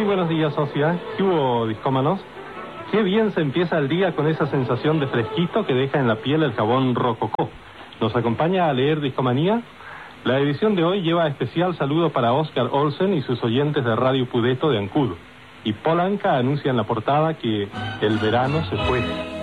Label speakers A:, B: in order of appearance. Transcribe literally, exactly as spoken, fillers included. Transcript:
A: buenos días, socia. ¿Qué hubo, discómanos? Qué bien se empieza el día con esa sensación de fresquito que deja en la piel el jabón Rococó. ¿Nos acompaña a leer Discomanía? La edición de hoy lleva especial saludo para Oscar Olsen y sus oyentes de Radio Pudeto de Ancud. Y Polanca anuncia en la portada que el verano se fue.